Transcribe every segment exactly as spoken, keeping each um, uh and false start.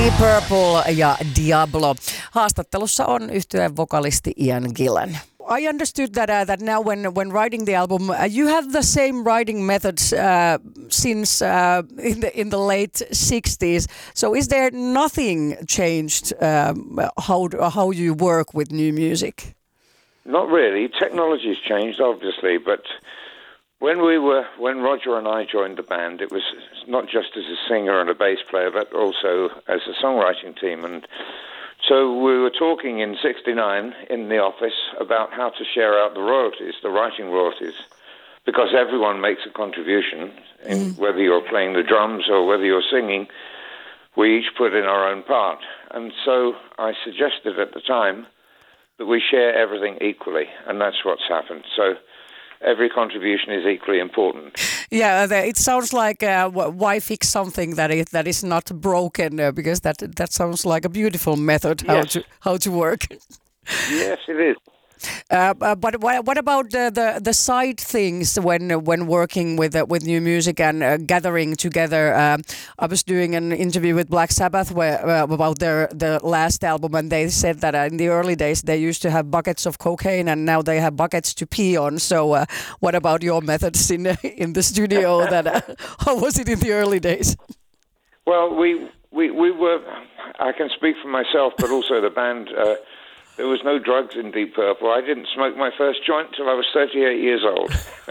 Deep Purple ja Diablo. Haastattelussa on yhtyeen vokalisti Ian Gillan. I understood that uh, that now when when writing the album, uh, you have the same writing methods uh, since uh, in the in the late sixties. So is there nothing changed um, how how you work with new music? Not really. Technology's changed, obviously, but when we were when Roger and I joined the band, it was not just as a singer and a bass player, but also as a songwriting team. And so we were talking in sixty-nine in the office about how to share out the royalties, the writing royalties, because everyone makes a contribution, in mm. whether you're playing the drums or whether you're singing, we each put in our own part. And so I suggested at the time that we share everything equally, and that's what's happened. So every contribution is equally important. Yeah, it sounds like uh, why fix something that is that is not broken? Uh, because that that sounds like a beautiful method how yes. to how to work. Yes, it is. Uh, but what, what about the, the the side things when when working with uh, with new music and uh, gathering together? Uh, I was doing an interview with Black Sabbath where, uh, about their the last album, and they said that uh, in the early days they used to have buckets of cocaine, and now they have buckets to pee on. So, uh, what about your methods in in the studio? That uh, how was it in the early days? Well, we we we were. I can speak for myself, but also the band. Uh, There was no drugs in Deep Purple. I didn't smoke my first joint till I was thirty-eight years old.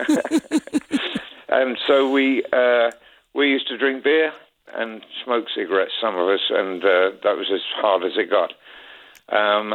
And so we uh, we used to drink beer and smoke cigarettes, some of us, and uh, that was as hard as it got. Um,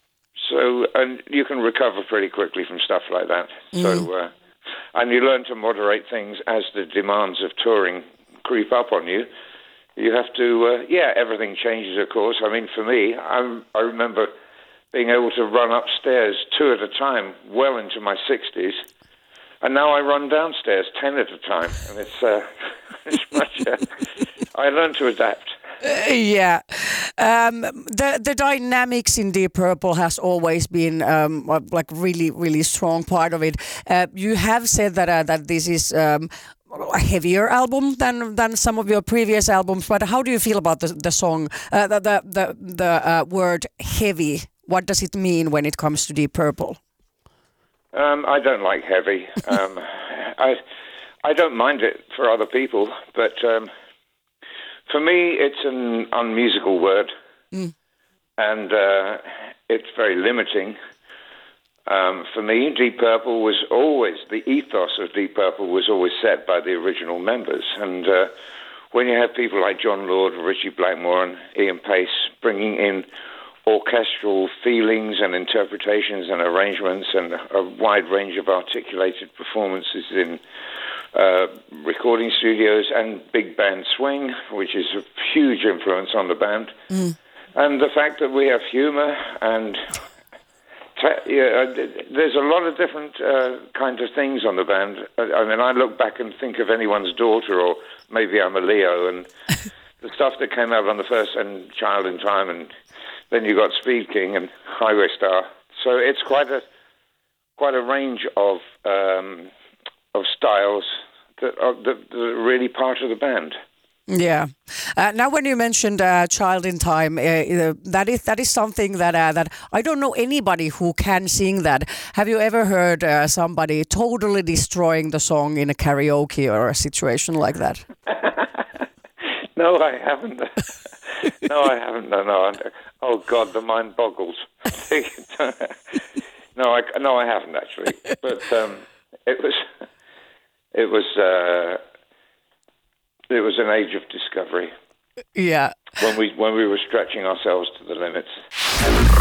so, and you can recover pretty quickly from stuff like that. Mm. So, uh, and you learn to moderate things as the demands of touring creep up on you. You have to, uh, yeah, everything changes, of course. I mean, for me, I'm, I remember being able to run upstairs two at a time well into my sixties. And now I run downstairs ten at a time. And it's, uh, it's much, uh, I learned to adapt. Uh, yeah. Um, the the dynamics in Deep Purple has always been um, like really, really strong part of it. Uh, you have said that uh, that this is um, a heavier album than than some of your previous albums. But how do you feel about the the song, uh, the the the, the uh, word heavy? What does it mean when it comes to Deep Purple? Um, I don't like heavy. Um, I I don't mind it for other people, but um, for me, it's an unmusical word, mm. and uh, it's very limiting. Um, for me, Deep Purple was always, the ethos of Deep Purple was always set by the original members, and uh, when you have people like John Lord, Richie Blackmore, and Ian Pace bringing in orchestral feelings and interpretations and arrangements and a wide range of articulated performances in uh, recording studios and big band swing, which is a huge influence on the band. Mm. And the fact that we have humor and te- yeah, there's a lot of different uh, kinds of things on the band. I mean, I look back and think of Anyone's Daughter, or maybe I'm a Leo, and the stuff that came out on the first, and Child in Time, and then you got Speed King and Highway Star. So it's quite a quite a range of um, of styles that are, that, that are really part of the band. Yeah. Uh, now, when you mentioned uh, Child in Time, uh, that is that is something that uh, that I don't know anybody who can sing that. Have you ever heard uh, somebody totally destroying the song in a karaoke or a situation like that? No, I haven't. No, I haven't. No, no. Oh God, the mind boggles. no, I no, I haven't actually. But um, it was, it was, uh, it was an age of discovery. Yeah. When we when we were stretching ourselves to the limits.